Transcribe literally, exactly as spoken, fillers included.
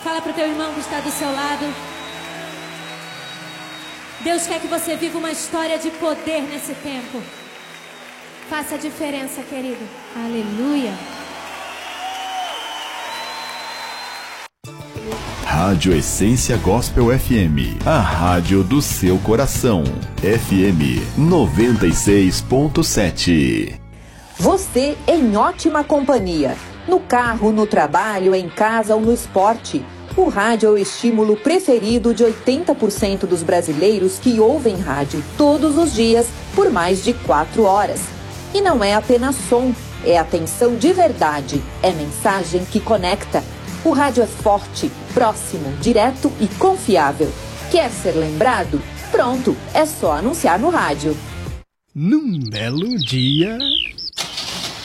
Fala pro teu irmão que está do seu lado. Deus quer que você viva uma história de poder nesse tempo. Faça a diferença, querido. Aleluia. Rádio Essência Gospel F M, a rádio do seu coração. F M noventa e seis ponto sete. Você em ótima companhia. No carro, no trabalho, em casa ou no esporte. O rádio é o estímulo preferido de oitenta por cento dos brasileiros que ouvem rádio todos os dias por mais de quatro horas. E não é apenas som, é atenção de verdade, é mensagem que conecta. O rádio é forte, próximo, direto e confiável. Quer ser lembrado? Pronto, é só anunciar no rádio. Num belo dia...